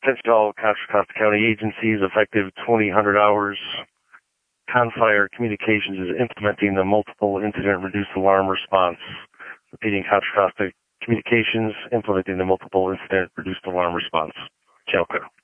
Attention to all Contra Costa County agencies, effective 2000 hours. Confire Communications is implementing the multiple incident reduced alarm response. Repeating, Contra Costa Communications implementing the multiple incident reduced alarm response. Channel clear.